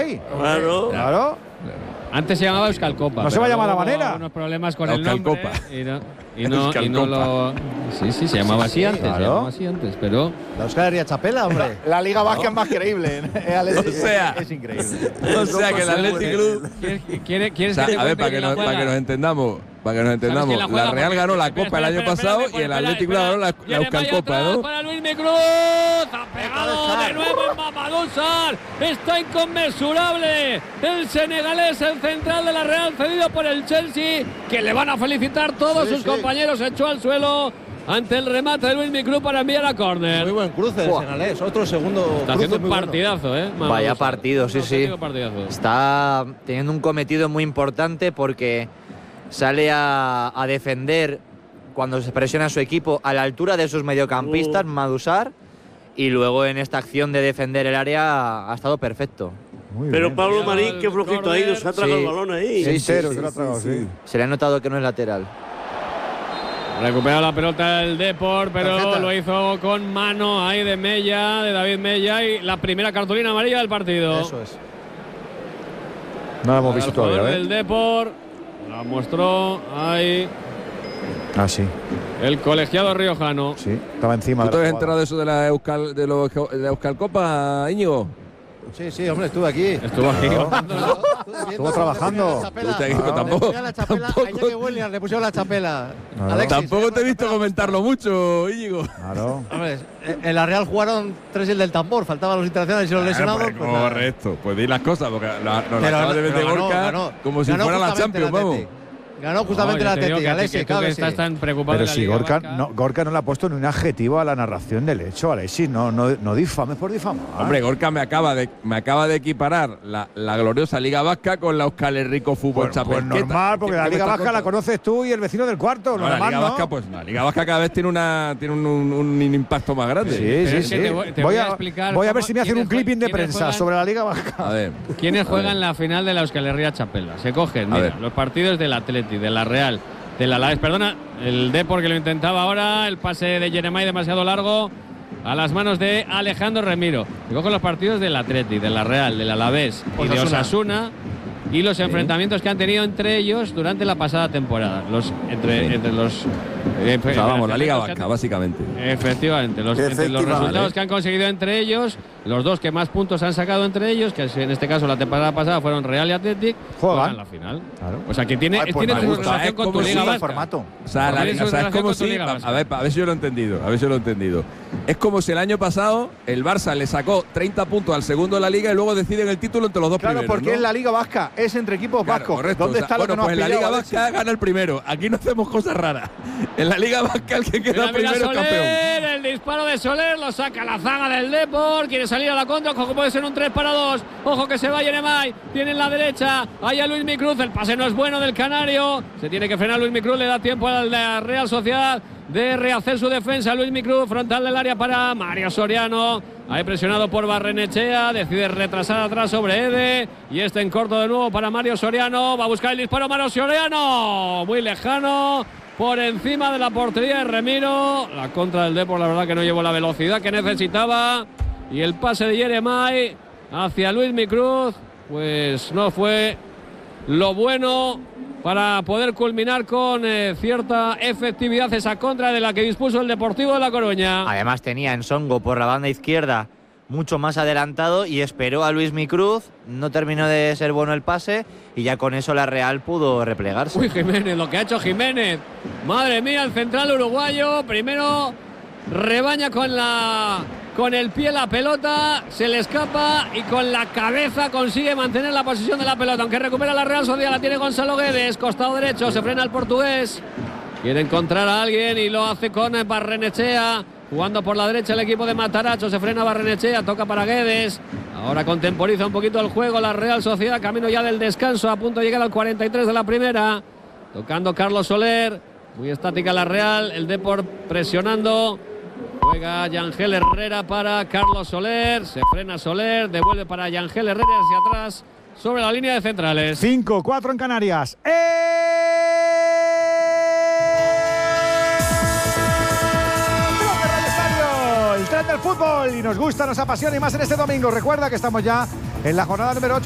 ahí. Claro. Antes se llamaba Euskalcopa. No se va a llamar de la manera. Unos problemas con la el nombre. Y no lo. Sí, se llamaba así antes. claro. Se llamaba así antes, pero. La Euskal Herria Chapela, hombre. La Liga Vasca es más creíble. O sea, es increíble. O sea que el Athletic Club. ¿Quieres O sea, que te a ver, cuente quién la para que nos entendamos. la juega? La Real ganó la Espera, Copa el año espera, pasado espera, y el espera, Athletic Club ganó la Viene Euskalcopa, Maya ¿no? Para Luis Cruz, ha pegado de nuevo en Mamadou Sarr, está inconmensurable el senegalés, el central de la Real, cedido por el Chelsea, que le van a felicitar todos sus compañeros, se echó al suelo ante el remate de Luis Cruz para enviar a córner. Muy buen cruce el senegalés, otro segundo. Está haciendo un partidazo, Vaya partido, sí. Partidazo. Está teniendo un cometido muy importante porque sale a defender cuando se presiona a su equipo a la altura de sus mediocampistas, Mamadou Sarr, y luego en esta acción de defender el área ha estado perfecto. Pero Pablo Marín, qué flojito ha ido, se ha tragado el balón ahí. Sí. Se lo ha tragado, sí. Se le ha notado que no es lateral. Recupera la pelota el Depor, pero Tarjeta. lo hizo con mano ahí de David Mella, y la primera cartulina amarilla del partido. Eso es. No lo hemos visto todavía, El Depor la mostró ahí Ah, sí. el colegiado riojano. Sí, estaba encima. ¿Tú te has enterado de eso de la Euskalcopa, Íñigo? Sí, hombre, estuve aquí. Estuvo aquí. Estuvo trabajando. Tampoco. Le pusieron la chapela. Claro. Alexis, Tampoco te he visto comentarlo mucho, Íñigo. Claro. Hombre, en la Real jugaron 3 y el del tambor, faltaban los internacionales y los lesionados. Pues, pues nada. correcto, pues di las cosas, porque nos Pero acabas de meter ganó, Gorka ganó. como si Ganó fuera la justamente Champions, el vamos. Atleti. Ganó justamente el Atleti, Alexis, tú que estás tan preocupado Pero de la si Liga Vasca. Gorka no le ha puesto ni un adjetivo a la narración del hecho, Alexis. No difames por difamar. Hombre, Gorka me acaba de equiparar la gloriosa Liga Vasca con la Euskal Herriko Fútbol Pues Chapelqueta. normal, porque la Liga Vasca la conoces tú y el vecino del cuarto. No, la Liga Vasca, pues la Liga Vasca cada vez tiene un impacto más grande. Sí. Te voy a explicar voy a ver cómo- si me hacen un quiénes clipping de juegan- prensa sobre la Liga Vasca. A ver. ¿Quiénes juegan la final de la Euskal Herria Chapela? Se cogen, A mira, ver. los partidos del Atleti, de la Real, del Alavés, perdona, el Depor que lo intentaba ahora, el pase de Jeremai demasiado largo a las manos de Alejandro Remiro. Se cogen los partidos del Atleti, de la Real, del Alavés y de Osasuna, y los enfrentamientos que han tenido entre ellos durante la pasada temporada. Entre los. O sea, vamos, la Liga Vasca, básicamente. Efectivamente, entre los resultados que han conseguido entre ellos, los dos que más puntos han sacado entre ellos, que en este caso la temporada pasada fueron Real y Athletic, juegan la final. Claro. O sea que tiene, Ay, pues tiene me tu gusta. relación con tu Liga Vasca. formato. O sea, Tiene su es relación como con tu si. Liga Vasca. A ver si yo lo he entendido. Es como si el año pasado el Barça le sacó 30 puntos al segundo de la Liga y luego deciden el título entre los dos Claro, primeros. porque ¿no? es la Liga Vasca, es entre equipos Claro, vascos. correcto. ¿Dónde O sea, está lo que bueno, nos pues en la pillado, Liga Alexis? Vasca gana el primero. Aquí no hacemos cosas raras. En la Liga Vasca el que queda Mira, primero es Soler, campeón. el disparo de Soler lo saca la zaga del Depor, quiere salir a la contra, ojo que puede ser un 3-2, ojo que se va Jeremai, tiene en la derecha, ahí a Luis Cruz, el pase no es bueno del Canario, se tiene que frenar Luis Cruz, le da tiempo a la Real Sociedad de rehacer su defensa. Luis Cruz, frontal del área para Mario Soriano, ahí presionado por Barrenechea, decide retrasar atrás sobre Ede, y este en corto de nuevo para Mario Soriano, va a buscar el disparo Mario Soriano, muy lejano, por encima de la portería de Remiro. La contra del Depor, la verdad que no llevó la velocidad que necesitaba, y el pase de Jeremai hacia Luis Cruz pues no fue lo bueno para poder culminar con cierta efectividad esa contra de la que dispuso el Deportivo de La Coruña. Además tenía a Ensongo por la banda izquierda mucho más adelantado y esperó a Luis Cruz, no terminó de ser bueno el pase y ya con eso la Real pudo replegarse. Uy, Jiménez, lo que ha hecho Jiménez. Madre mía, el central uruguayo. Primero rebaña con el pie la pelota, se le escapa y con la cabeza consigue mantener la posición de la pelota. Aunque recupera la Real Sociedad, la tiene Gonzalo Guedes, costado derecho, se frena el portugués. Quiere encontrar a alguien y lo hace con Barrenechea. Jugando por la derecha el equipo de Mataracho, se frena Barrenechea, toca para Guedes. Ahora contemporiza un poquito el juego la Real Sociedad, camino ya del descanso, a punto de llegar al 43 de la primera. Tocando Carlos Soler, muy estática la Real, el Depor presionando. Juega Yangel Herrera para Carlos Soler, se frena Soler, devuelve para Yangel Herrera hacia atrás, sobre la línea de centrales. 5-4 en Canarias. El tren del fútbol, y nos gusta, nos apasiona, y más en este domingo. Recuerda que estamos ya en la jornada número 8.